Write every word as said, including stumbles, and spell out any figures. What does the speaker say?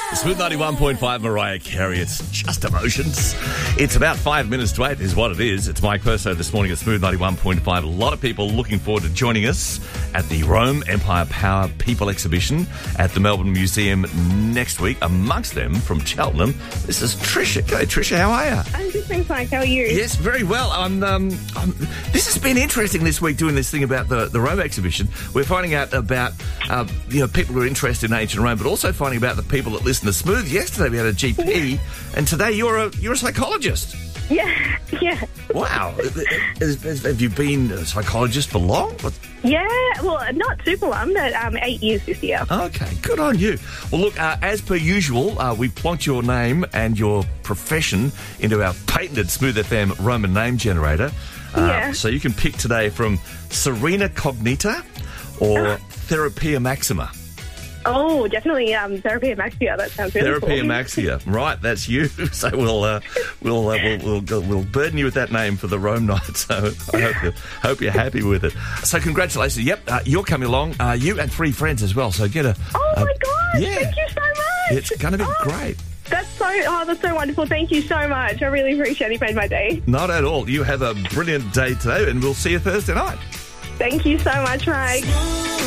Smooth ninety-one point five, Mariah Carey. It's just emotions. It's about five minutes to eight is what it is. It's Mike Perso this morning at Smooth ninety-one point five. A lot of people looking forward to joining us at the Rome Empire Power People Exhibition at the Melbourne Museum next week. Amongst them, from Cheltenham, this is Trisha. G'day, Trisha. How are you? I'm good, thanks, Mike. How are you? Yes, very well. I'm, um, I'm, this has been interesting this week doing this thing about the, the Rome exhibition. We're finding out about uh, you know people who are interested in ancient Rome, but also finding about the people that listen to Smooth. Yesterday we had a G P, yeah. and today you're a you're a psychologist. Yeah, yeah. Wow. Has, has, have you been a psychologist for long? What? Yeah, well, not super long, but um, eight years this year. Okay, good on you. Well, look, uh, as per usual, uh, we've plonked your name and your profession into our patented Smooth F M Roman name generator. Uh, yeah. So you can pick today from Serena Cognita or uh. Therapia Maxima. Oh, definitely um, Therapia Maxima. That sounds really Therapia cool. Maxima. Right, that's you. So we'll uh, we'll, uh, we'll we'll we'll burden you with that name for the Rome night. So I hope you hope you're happy with it. So congratulations. Yep, uh, you're coming along. Uh, you and three friends as well. So get a. Oh a, my God! Yeah. Thank you so much. It's going to be oh, great. That's so. Oh, that's so wonderful. Thank you so much. I really appreciate it. You made my day. Not at all. You have a brilliant day today, and we'll see you Thursday night. Thank you so much, Mike.